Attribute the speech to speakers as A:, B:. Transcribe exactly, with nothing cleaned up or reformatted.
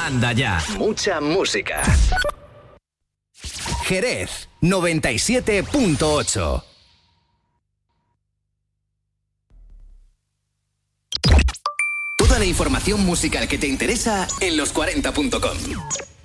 A: Anda ya.
B: Mucha música.
C: Jerez noventa y siete punto ocho. Toda la información musical que te interesa en los cuarenta punto com.